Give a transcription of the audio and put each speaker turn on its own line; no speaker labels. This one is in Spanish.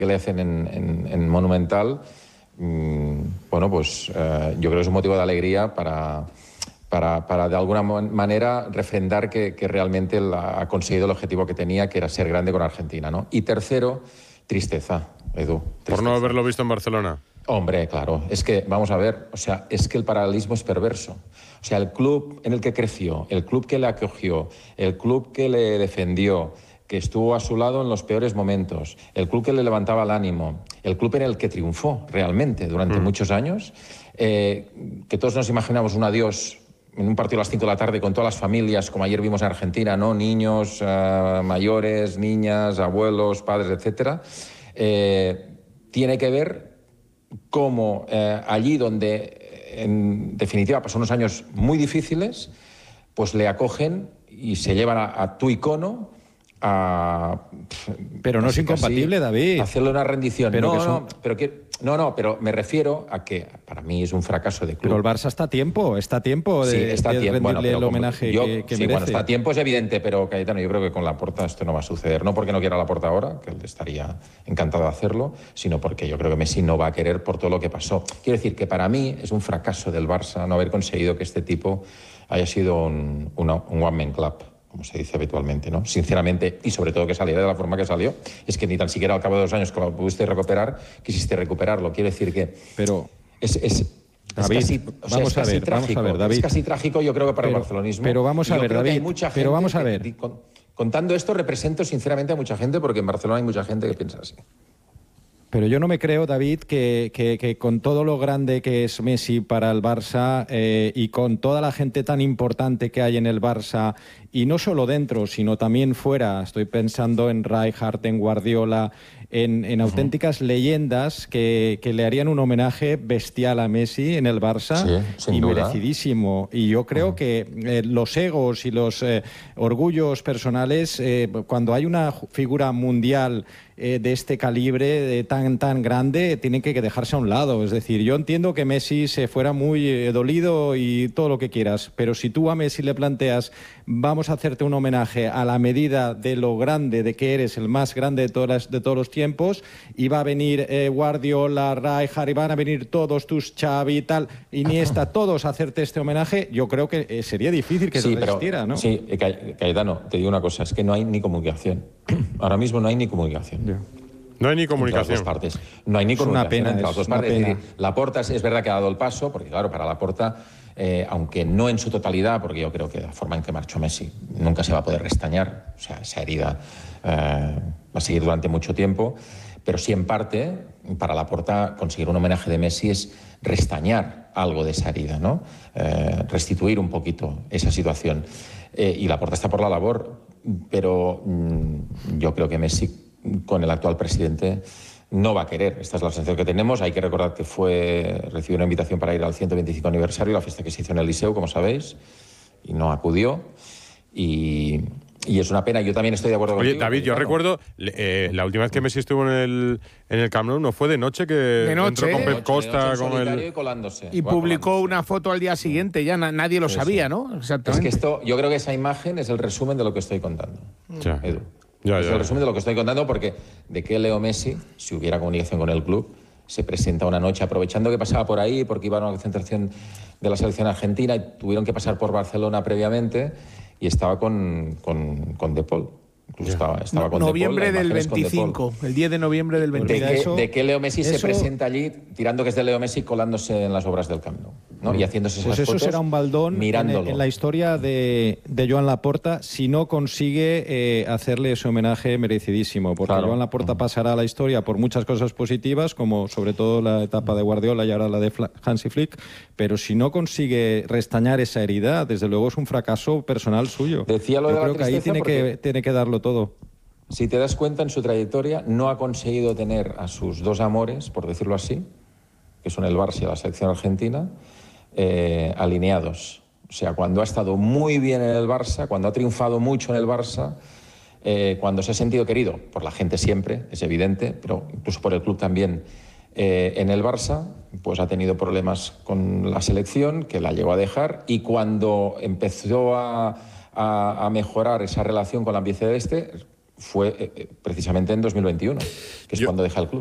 que le hacen en Monumental, bueno, pues yo creo que es un motivo de alegría para de alguna manera refrendar que realmente él ha conseguido el objetivo que tenía, que era ser grande con Argentina, ¿no? Y tercero, tristeza, Edu. Tristeza.
Por no haberlo visto en Barcelona.
Hombre, claro, es que, vamos a ver, o sea, es que el paralelismo es perverso. O sea, el club en el que creció, el club que le acogió, el club que le defendió, que estuvo a su lado en los peores momentos, el club que le levantaba el ánimo, el club en el que triunfó realmente durante muchos años, que todos nos imaginamos un adiós en un partido a las 5 de la tarde con todas las familias, como ayer vimos en Argentina, ¿no? Niños, mayores, niñas, abuelos, padres, etcétera. Tiene que ver cómo allí donde, en definitiva, pasó unos años muy difíciles, pues le acogen y se llevan a tu icono
pero no es incompatible, David.
Hacerle una rendición.
Pero
pero me refiero a que para mí es un fracaso de club.
Pero el Barça está a tiempo de rendirle el homenaje que merece.
Bueno, está a tiempo, es evidente, pero Cayetano, yo creo que con Laporta esto no va a suceder. No porque no quiera Laporta ahora, que él estaría encantado de hacerlo, sino porque yo creo que Messi no va a querer por todo lo que pasó. Quiero decir que para mí es un fracaso del Barça no haber conseguido que este tipo haya sido un one-man club, como se dice habitualmente, ¿no? Sinceramente, y sobre todo que saliera de la forma que salió, es que ni tan siquiera al cabo de 2 años que lo pudiste recuperar, quisiste recuperarlo. Quiero decir que
pero
es
David,
casi,
vamos a ver, David.
Es casi trágico, yo creo que para el barcelonismo.
Pero vamos a ver, David. Pero vamos a ver.
Contando esto, represento sinceramente a mucha gente, porque en Barcelona hay mucha gente que piensa así.
Pero yo no me creo, David, que con todo lo grande que es Messi para el Barça y con toda la gente tan importante que hay en el Barça, y no solo dentro, sino también fuera, estoy pensando en Rijkaard, en Guardiola, en auténticas leyendas que le harían un homenaje bestial a Messi en el Barça,
sin
y
duda.
merecidísimo. Y yo creo que los egos y los orgullos personales, cuando hay una figura mundial de este calibre, tan grande, tienen que dejarse a un lado. Es decir, yo entiendo que Messi se fuera muy dolido y todo lo que quieras, pero si tú a Messi le planteas, vamos a hacerte un homenaje a la medida de lo grande, de que eres el más grande de todos los tiempos, y va a venir Guardiola, Rijkaard, y van a venir todos tus Xavi y tal, Iniesta, todos a hacerte este homenaje, yo creo que sería difícil que se resistiera, ¿no?
Sí, Cayetano, te digo una cosa, es que no hay ni comunicación. Ahora mismo no hay ni comunicación.
No hay ni comunicación.
Entre las dos partes. No hay ni comunicación entre las dos partes. Es decir, Laporta es verdad que ha dado el paso, porque claro, para Laporta, aunque no en su totalidad, porque yo creo que la forma en que marchó Messi nunca se va a poder restañar, o sea, esa herida va a seguir durante mucho tiempo, pero sí en parte, para Laporta, conseguir un homenaje de Messi es restañar algo de esa herida, ¿no? Restituir un poquito esa situación. Y Laporta está por la labor, pero yo creo que Messi, con el actual presidente, no va a querer. Esta es la sensación que tenemos. Hay que recordar que recibió una invitación para ir al 125 aniversario, la fiesta que se hizo en el Liceu, como sabéis, y no acudió. Y es una pena. Yo también estoy de acuerdo contigo.
Oye, David, yo recuerdo la última vez que Messi estuvo en el Camp Nou, ¿no fue de noche que entró con Pep Costa con el
colándose?
Y publicó una foto al día siguiente, ya nadie lo sabía, ¿no? Exactamente.
Es que yo creo que esa imagen es el resumen de lo que estoy contando, Edu.
Es
el resumen de lo que estoy contando, porque de qué Leo Messi, si hubiera comunicación con el club, se presenta una noche aprovechando que pasaba por ahí, porque iba a una concentración de la selección argentina y tuvieron que pasar por Barcelona previamente, y estaba con De Paul. Incluso estaba con
noviembre
De Paul,
del 25, el 10 de noviembre del 25.
¿De qué Leo Messi se presenta allí, tirando que es de Leo Messi, colándose en las obras del Camp Nou, ¿no? Y haciéndose esas
fotos, eso será un baldón en la historia de Joan Laporta, si no consigue hacerle ese homenaje merecidísimo, porque Joan Laporta pasará a la historia por muchas cosas positivas, como sobre todo la etapa de Guardiola y ahora la de Hansi Flick, pero si no consigue restañar esa herida, desde luego es un fracaso personal suyo.
Decía lo de
Yo creo que ahí tiene que darlo todo.
Si te das cuenta, en su trayectoria no ha conseguido tener a sus dos amores, por decirlo así, que son el Barça y la selección argentina, alineados. O sea, cuando ha estado muy bien en el Barça, cuando ha triunfado mucho en el Barça, cuando se ha sentido querido por la gente siempre, es evidente, pero incluso por el club también, en el Barça, pues ha tenido problemas con la selección, que la llegó a dejar, y cuando empezó a mejorar esa relación con la albiceleste, fue precisamente en 2021, que es cuando deja el club.